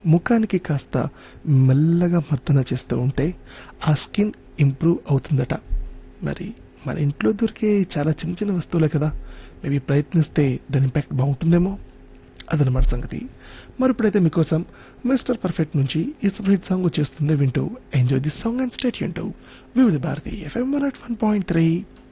ముఖానికి కాస్త మెల్లగా మర్దన చేస్తూ ఉంటే ఆ స్కిన్ ఇంప్రూవ్ అవుతుందట. మరి మన ఇంట్లో దొరికే చాలా చిన్న చిన్న వస్తువులే కదా, మేబీ ప్రయత్నిస్తే దాని ఇంపాక్ట్ బాగుంటుందేమో. అదనమాట సంగతి. మరి ఇప్పుడైతే మీకోసం మిస్టర్ పర్ఫెక్ట్ నుంచి ఈ సపరేట్ సాంగ్ వచ్చేస్తుంది, వింటూ enjoy the song and state Yoon to వివిధ భారతి FM 101.3